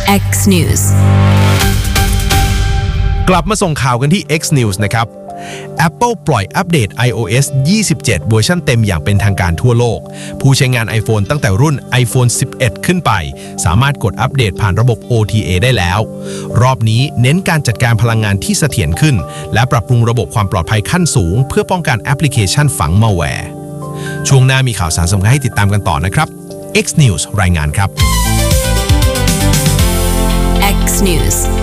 X News กลับมาส่งข่าวกันที่ X News นะครับ Apple ปล่อยอัปเดต iOS 27 เวอร์ชันเต็มอย่างเป็นทางการทั่วโลกผู้ใช้งาน iPhone ตั้งแต่รุ่น iPhone 11 ขึ้นไปสามารถกดอัปเดตผ่านระบบ OTA ได้แล้วรอบนี้เน้นการจัดการพลังงานที่เสถียรขึ้นและปรับปรุงระบบความปลอดภัยขั้นสูงเพื่อป้องกันแอปพลิเคชันฝังมัลแวร์ช่วงหน้ามีข่าวสารสำคัญให้ติดตามกันต่อนะครับ X News รายงานครับ X News